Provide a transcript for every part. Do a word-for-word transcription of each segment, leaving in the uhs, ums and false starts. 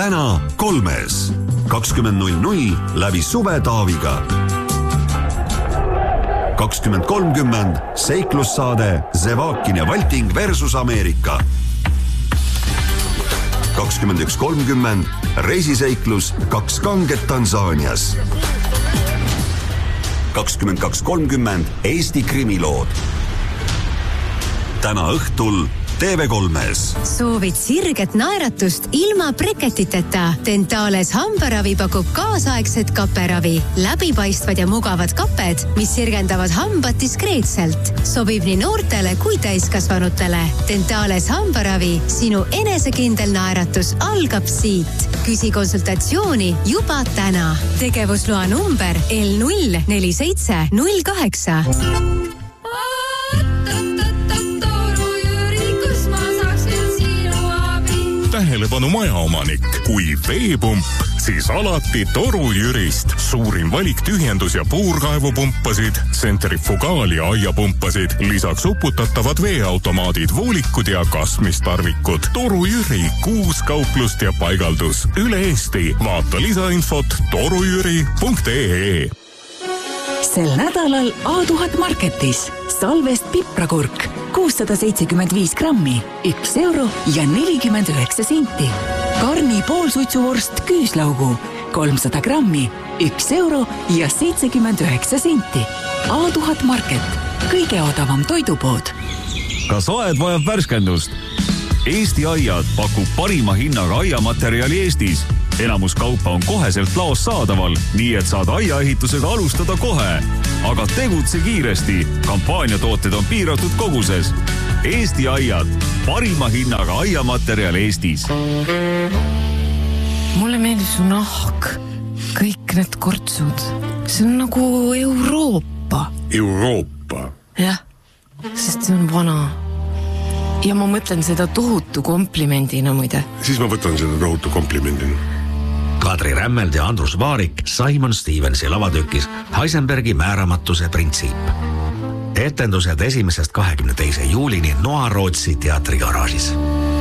täna kolmes. kakskümmend null null läbi Suve Taaviga. kakskümmend kolmkümmend seiklussaade Zevakin ja Valting versus Ameerika. kakskümmend üks kolmkümmend reisiseiklus Kaks kanget Tansaanias. kakskümmend kaks kolmkümmend Eesti krimilood. Täna õhtul T V kolmes. Soovid sirget naeratust ilma breketiteta? Dentales hambaravi pakub kaasaegset kaperavi. Läbipaistvad ja mugavad kaped, mis sirgendavad hambad diskreetselt. Sobib nii noortele kui täiskasvanutele. Dentales hambaravi, sinu enesekindel naeratus algab siit. Küsi konsultatsiooni juba täna. Tegevusloa number L null neli seitse null kaheksa. Tähelepanu majaomanik. Kui veepump, siis alati Toru Jürist. Suurim valik tühjendus- ja puurkaevupumpasid, tsentrifugaal- ja aiapumpasid, lisaks uputatavad veeautomaadid, voolikud ja kasmistarvikud. Toru Jüri, kuus kauplust ja paigaldus üle Eesti. Vaata lisainfot torujüri punkt ee. Sel nädalal A tuhat Marketis Salvest piprakurk kuussada seitsekümmend viis grammi, üks euro ja nelikümmend üheksa senti. Karni poolsuitsuvorst küüslaugu kolmsada grammi, üks euro ja seitsekümmend üheksa senti. A tuhat Market, kõige odavam toidupood. Kas aed vajab värskendust? Eesti Aiad pakub parima hinnaga aiamaterjali Eestis. Enamus kaupa on koheselt laos saadaval, nii et saad aiaehitusega alustada kohe. Aga tegutse kiiresti. Kampaaniatooted on piiratud koguses. Eesti Aiad, parima hinnaga aiamaterjal Eestis. Mulle meeldib su nahk. Kõik need kortsud. See on nagu Euroopa. Euroopa? Jah, sest see on vana. Ja ma mõtlen seda tohutu komplimendina muide. Siis ma võtan seda tohutu komplimendina. Kadri Rämmeld ja Andrus Vaarik Simon Stevensi lavatükis Heisenbergi määramatuse printsiip. Etendused esimesest kahekümne teise juulini Noa-Rootsi teatrigaraažis.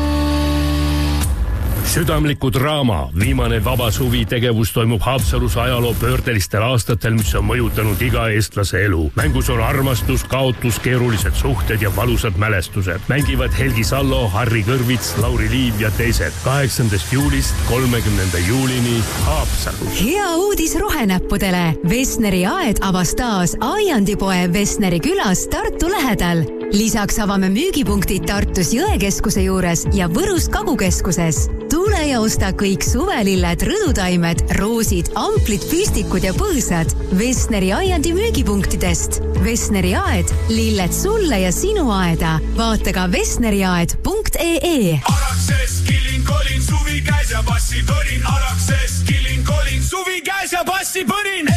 Südamliku draama Viimane vaba suvi tegevus toimub Haapsalus ajaloo pöördelistel aastatel, mis on mõjutanud iga eestlase elu. Mängus on armastus, kaotus, keerulised suhted ja valusad mälestused. Mängivad Helgi Sallo, Harri Kõrvits, Lauri Liiv ja teised. kaheksandast juulist kolmekümnenda juulini Haapsalus. Hea uudis rohenäppudele. Vesneri aed avas taas Aiandipoe Vesneri külas Tartu lähedal. Lisaks avame müügipunktid Tartus Jõekeskuse juures ja Võrus Kagukeskuses. Tule ja osta kõik suvelilled, rõdutaimed, roosid, amplid, püstikud ja põõsad Vesneri Aiandi müügipunktidest. Vesneri aed, lilled sulle ja sinu aeda. Vaata ka vesneriaed punkt ee. Arakses kilin kolin, suvi käis ja passi põrin. Arakses kilin kolin, suvi käis ja passi põrin.